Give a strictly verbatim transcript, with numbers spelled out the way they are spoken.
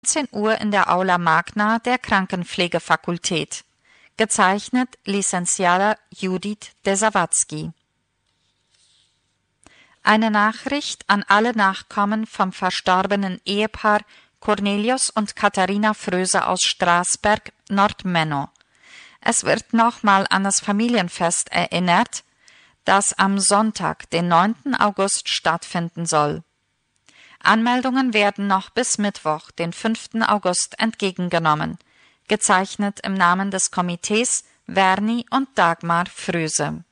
siebzehn Uhr in der Aula Magna der Krankenpflegefakultät. Gezeichnet Licenciada Judith de Sawatzki. Eine Nachricht an alle Nachkommen vom verstorbenen Ehepaar Cornelius und Katharina Fröse aus Straßberg, Nordmenno. Es wird nochmal an das Familienfest erinnert, das am Sonntag, den neunten August, stattfinden soll. Anmeldungen werden noch bis Mittwoch, den fünften August, entgegengenommen. Gezeichnet im Namen des Komitees Werni und Dagmar Fröse.